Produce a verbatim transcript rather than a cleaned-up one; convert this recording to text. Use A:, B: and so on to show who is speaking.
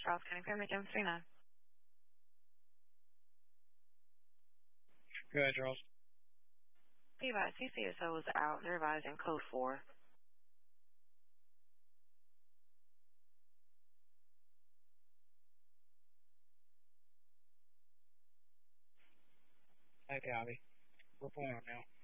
A: Charles County Pyramid, Jim three nine.
B: Go ahead, Charles.
A: P-Bot, C C S O is out. They're revising code four.
B: Okay, Abby. Report on now.